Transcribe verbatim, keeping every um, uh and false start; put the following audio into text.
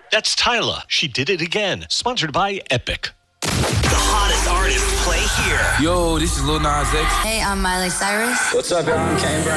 That's Tyla. She did it again. Sponsored by Epic. The hottest artists play here. Yo, this is Lil Nas X. Hey, I'm Miley Cyrus. What's up, y'all? I'm Kane Brown.